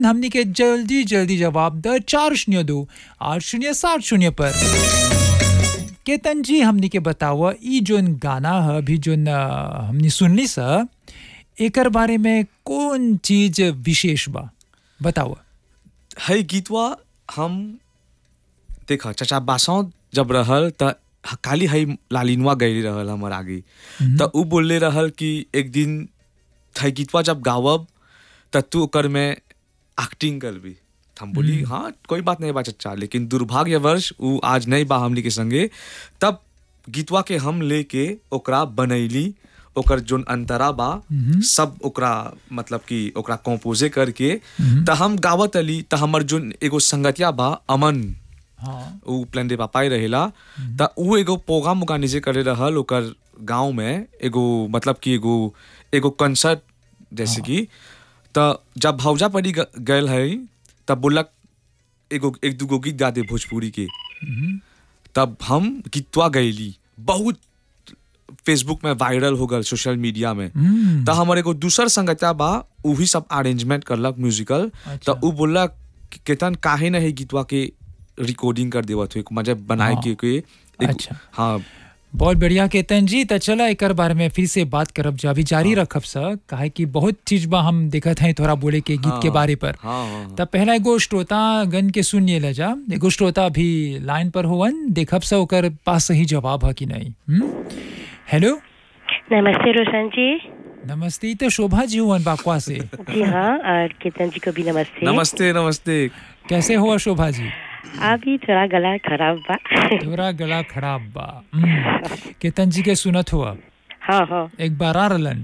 हमनी के जल्दी जल्दी जवाब द 402 8 0 7 0 पर। केतन जी हमनी के बतावा ई जोन गाना है अभी जोन हमनी सुनली सा एकर बारे में कौन चीज विशेष बा बतावा। है गीतवा हम देखा चाचा बासों जब रहल त खाली है लालिनवा गैली रहल हमर आगे त उ बोलले रहल कि एक दिन है गीतवा जब गावब त तू ओकर में एक्टिंग करबी। हम बोली हाँ कोई बात नहीं बा चचा, लेकिन दुर्भाग्यवश उ आज नहीं बा हमनी के संगे। तब गीतवा के हम लेके ओकरा बनैली, ओकर जोन अंतरा बा सब ओकरा मतलब कि ओकरा कंपोजे करके त हम गावत अली। त हमर जोन एगो संगतिया बा अमन, उ प्लान दे पापाई रहेला त उ एगो प्रोग्राम ऑर्गेनाइज करे रहल ओकर गांव में एगो मतलब कि एगो कंसर्ट जैसे कि। त जब भौजा पड़ी गयल है तब बोलक एक दूगो गीत गा दे भोजपुरी के। तब हम गीतवा गैली, बहुत फेसबुक में वायरल हो गल, सोशल मीडिया में। त हमर एगो दूसर संगतिया बा उही सब अरेंजमेंट करलक म्यूजिकल। त उ बोलक केतन काहे न है गीतवा के रिकॉर्डिंग कर देवत हो मजे बनाए के। अच्छा हाँ बहुत बढ़िया केतन जी। त चला एकर बारे में फिर से बात करब जा, अभी जारी रखब सा काहे कि बहुत चीज बा हम देखत हैं थोड़ा बोले के गीत के बारे पर। तब पहला एगो श्रोता गन के सुनिए ले जा। एगो श्रोता अभी लाइन पर होवन, देखब सा ओकर पास सही जवाब है कि नहीं। हेलो नमस्ते रोशन जी। नमस्ते। तो शोभा जी हुवन बाकवा से। जी हाँ, और केतन जी को भी नमस्ते। नमस्ते नमस्ते। कैसे हुआ शोभा जी? अभी थोड़ा गला खराब बा। थोड़ा गला खराब बा। केतन जी के सुनत हुआ? हाँ हाँ एक बार आ रलन।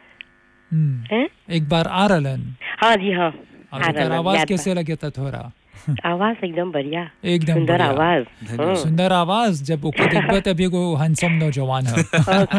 एक बार आ रलन। हाँ जी हाँ। और आवाज कैसे लगे था थोड़ा? आवाज एकदम बढ़िया, एकदम सुंदर बढ़िया। आवाज। सुंदर आवाज। जब ओके देखबा तब एगो हैंडसम नौजवान है।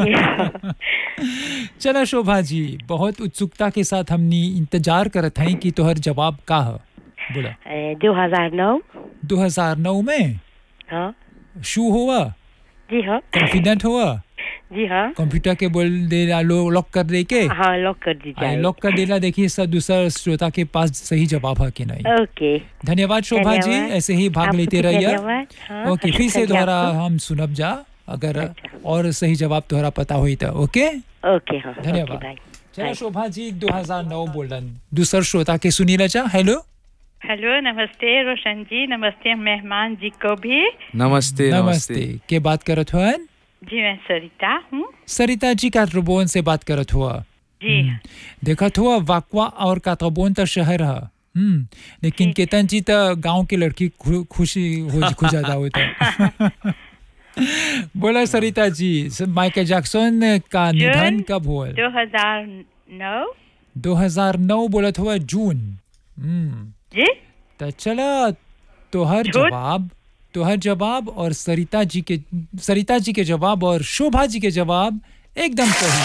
चला शोभा जी, बहुत उत्सुकता के साथ हमनी इंतजार करत हैं कि तोहर जवाब का है। बोला 2009। 2009 में हाँ शू हुआ? जी हाँ। कॉन्फिडेंट हुआ? जी हाँ। कंप्यूटर के बोल दे लॉक कर दे के? हाँ लॉक कर दीजिए। लॉक कर देला। देखिए सब दूसरा श्रोता के पास सही जवाब है कि नहीं। ओके धन्यवाद शोभा जी, ऐसे ही भाग लेते रहिए। ओके फिर से दोबारा हम सुनब जा अगर और सही जवाब तुम्हारा पता हुई तो। ओके ओके हाँ धन्यवाद। चलो शोभा जी 2009 बोलन। दूसर श्रोता के सुनी रचा। हेलो हेलो नमस्ते रोशन जी। नमस्ते मेहमान जी को भी नमस्ते। नमस्ते। के बात करत हो? जी मैं सरिता हूँ। सरिता जी कात्रबोन से बात करत हुआ? जी देखा हुआ वाकवा और कात्रबोन तो शहर है। लेकिन केतन जी तो गांव की लड़की खुशी हो जाता होता। बोला सरिता जी, माइकल जैक्सन का निधन कब हुआ? 2009। 2009 बोला हुआ जून। जी तो चला तोहर जवाब और सरिता जी के जवाब और शोभा जी के जवाब एकदम सही।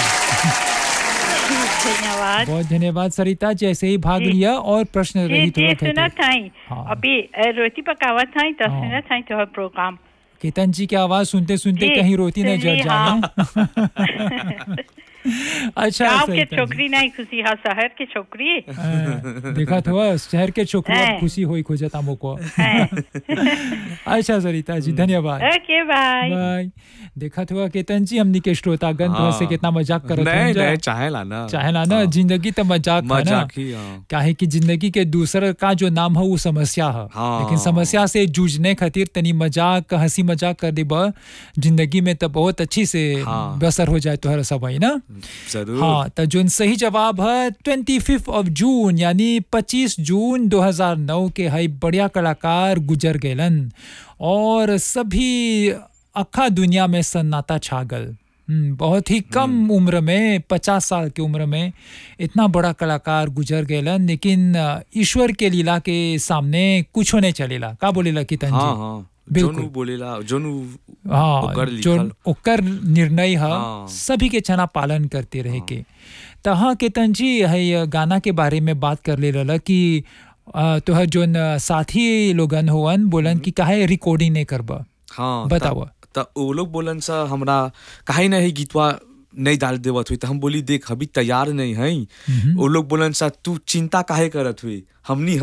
धन्यवाद। बहुत धन्यवाद सरिता जी, ऐसे ही भाग लिया। और प्रश्न रही जी सुना था हाँ। अभी रोटी पकावत था तो सुना था तो प्रोग्राम। केतन जी की आवाज सुनते सुनते कहीं रोटी न जल जाए। अच्छा गाँव के छोकरी नहीं खुशी है, शहर के छोकरी। देखा था शहर के छोकरी खुशी हुई खोजता मुको। अच्छा सरिता जी धन्यवाद। ओके बाय बाय। देखा था केतन जी हमनी के श्रोतागण तो से कितना मजाक करत हैं। नहीं चाहेला ना जिंदगी तो मजाक ही काहे कि जिंदगी के दूसरा का जो नाम है वो समस्या है। लेकिन समस्या से जूझने खातिर तनी मजाक हंसी मजाक कर देबा जिंदगी में तो बहुत अच्छी से बसर हो जाए तोहरा सब है ना। जरूर। हाँ तो जो सही जवाब है 25 जून यानी 25 जून 2009 के है बढ़िया कलाकार गुजर गएलन और सभी अखा दुनिया में सन्नाटा छागल। बहुत ही कम उम्र में 50 साल की उम्र में इतना बड़ा कलाकार गुजर गएलन। लेकिन ईश्वर के लीला के सामने कुछ नहीं चलेला। का बोलेला कितन जी? हाँ बिल्कुल बोलेला जोन ओकर निर्णय है सभी के छना पालन करते रहे के। तो हाँ केतन जी है गाना के बारे में बात कर ले रहा कि तोहर जोन साथी लोगन होवन बोलन कि काहे रिकॉर्डिंग नहीं करबा। हाँ बतावा। तो वो लोग बोलन सा हमरा काहे नहीं गीतवा नहीं डाल देवत हुई तो हम बोली देख अभी तैयार नहीं है। वो लोग बोलन सा तू चिंता काहे करत हुई, हमनी